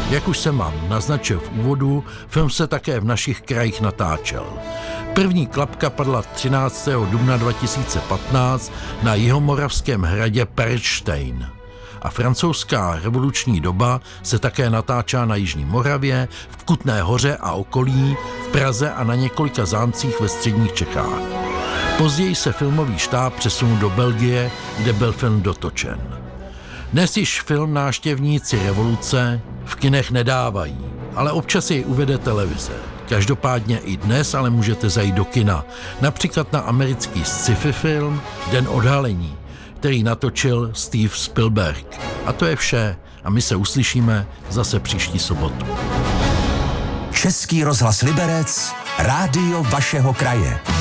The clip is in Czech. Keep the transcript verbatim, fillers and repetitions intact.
Jak už jsem vám naznačil v úvodu, film se také v našich krajích natáčel. První klapka padla třináctého dubna dva tisíce patnáct na jihomoravském hradě Perštejn. A francouzská revoluční doba se také natáčá na Jižní Moravě, v Kutné Hoře a okolí, v Praze a na několika zámcích ve středních Čechách. Později se filmový štáb přesunul do Belgie, kde byl film dotočen. Dnes již film Návštěvníci revoluce v kinech nedávají, ale občas jej uvede televize. Každopádně i dnes ale můžete zajít do kina, například na americký sci-fi film Den odhalení, který natočil Steve Spielberg. A to je vše a my se uslyšíme zase příští sobotu. Český rozhlas Liberec, rádio vašeho kraje.